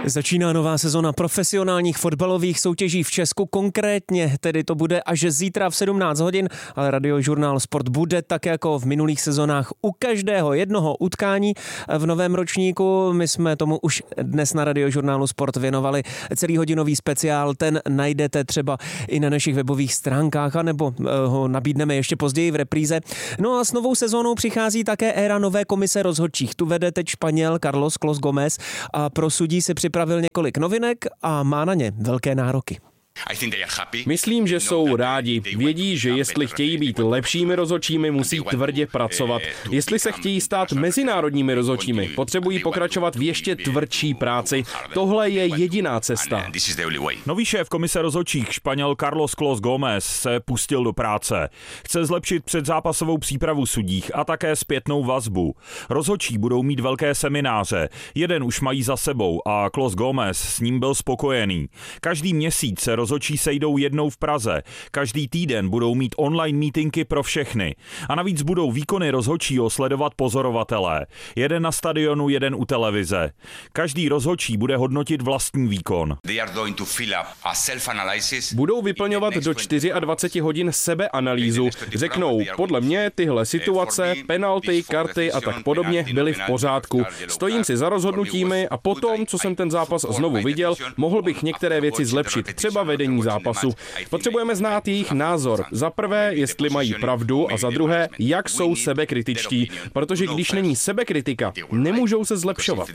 Začíná nová sezona profesionálních fotbalových soutěží v Česku, konkrétně tedy to bude až zítra v 17 hodin, ale Radiožurnál Sport bude tak jako v minulých sezonách u každého jednoho utkání v novém ročníku. My jsme tomu už dnes na Radiožurnálu Sport věnovali celý hodinový speciál, ten najdete třeba i na našich webových stránkách, anebo ho nabídneme ještě později v repríze. No a s novou sezónou přichází také éra nové komise rozhodčích. Tu vede teď Španěl Carlos Clos Gómez a pro sudí si připravil několik novinek a má na ně velké nároky. Myslím, že jsou rádi. Vědí, že jestli chtějí být lepšími rozhodčími, musí tvrdě pracovat. Jestli se chtějí stát mezinárodními rozhodčími, potřebují pokračovat v ještě tvrdší práci. Tohle je jediná cesta. Nový šéf komise rozhodčích Španěl Carlos Clos Gómez se pustil do práce. Chce zlepšit předzápasovou přípravu sudích a také zpětnou vazbu. Rozhodčí budou mít velké semináře. Jeden už mají za sebou a Clos Gómez s ním byl spokojený. Každý měsíc se rozhodčí sejdou jednou v Praze. Každý týden budou mít online meetingy pro všechny. A navíc budou výkony rozhodčího sledovat pozorovatelé. Jeden na stadionu, jeden u televize. Každý rozhodčí bude hodnotit vlastní výkon. Budou vyplňovat do 24 hodin sebeanalýzu. Řeknou, podle mě tyhle situace, penalty, karty a tak podobně byly v pořádku. Stojím si za rozhodnutími a potom, co jsem ten zápas znovu viděl, mohl bych některé věci zlepšit. Třeba vedení zápasu. Potřebujeme znát jejich názor. Za prvé, jestli mají pravdu a za druhé, jak jsou sebekritičtí. Protože když není sebekritika, nemůžou se zlepšovat.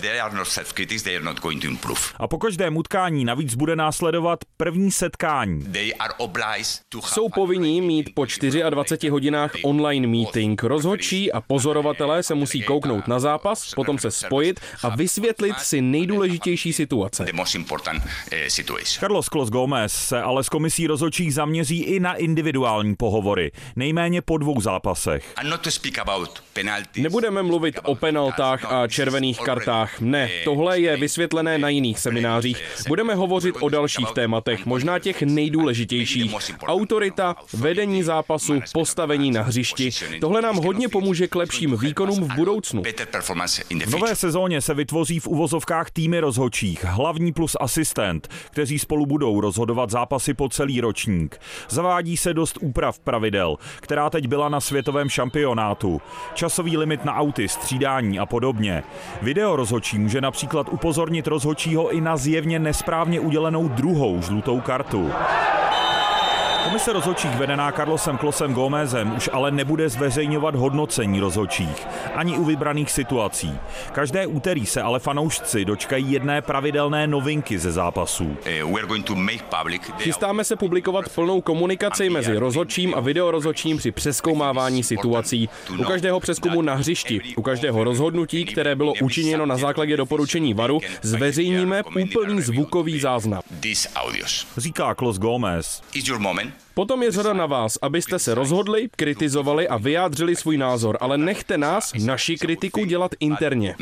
A po každém utkání navíc bude následovat první setkání. Jsou povinní mít po 24 hodinách online meeting. Rozhodčí a pozorovatelé se musí kouknout na zápas, potom se spojit a vysvětlit si nejdůležitější situace. Carlos Clos Gómez se ale s komisí rozhodčích zaměří i na individuální pohovory, nejméně po 2 zápasech. Nebudeme mluvit o penaltách a červených kartách. Ne, tohle je vysvětlené na jiných seminářích. Budeme hovořit o dalších tématech, možná těch nejdůležitějších. Autorita, vedení zápasu, postavení na hřišti. Tohle nám hodně pomůže k lepším výkonům v budoucnu. V nové sezóně se vytvoří v uvozovkách týmy rozhodčích, hlavní plus asistent, kteří spolu budou rozhodovat zápasy po celý ročník. Zavádí se dost úprav pravidel, která teď byla na světovém šampionátu. Časový limit na auty, střídání a podobně. Video rozhodčí může například upozornit rozhodčího i na zjevně nesprávně udělenou druhou žlutou kartu. Komise rozhodčích vedená Carlosem Closem Gómezem už ale nebude zveřejňovat hodnocení rozhodčích, ani u vybraných situací. Každé úterý se ale fanoušci dočkají jedné pravidelné novinky ze zápasů. Chystáme se publikovat plnou komunikaci mezi rozhodčím a videorozhodčím při přezkoumávání situací. U každého přezkumu na hřišti, u každého rozhodnutí, které bylo učiněno na základě doporučení VARu, zveřejníme úplný zvukový záznam. Říká Clos Gómez. Potom je řada na vás, abyste se rozhodli, kritizovali a vyjádřili svůj názor, ale nechte nás, naši kritiku, dělat interně.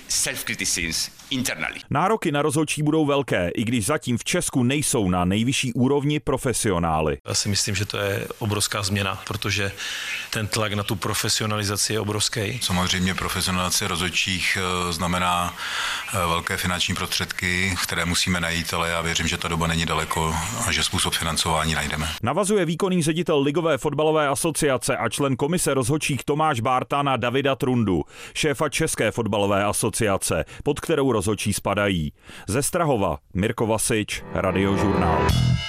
Nároky na rozhodčí budou velké, i když zatím v Česku nejsou na nejvyšší úrovni profesionály. Já si myslím, že to je obrovská změna, protože ten tlak na tu profesionalizaci je obrovský. Samozřejmě profesionalizace rozhodčích znamená velké finanční prostředky, které musíme najít, ale já věřím, že ta doba není daleko a že způsob financování najdeme. Navazuje výkonný ředitel Ligové fotbalové asociace a člen komise rozhodčích Tomáš Bárta na Davida Trundu, šéfa České fotbalové asociace, pod kterou rozhodčí spadají. Ze Strahova Mirko Vasič, Radiožurnál.